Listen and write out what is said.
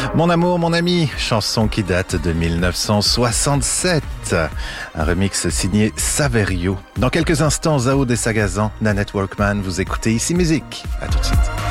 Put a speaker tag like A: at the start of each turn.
A: Mon amour, mon ami, chanson qui date de 1967. Un remix signé Saverio. Dans quelques instants, Zao des Sagazans, Nanette Workman, vous écoutez Ici Musique. À tout de suite.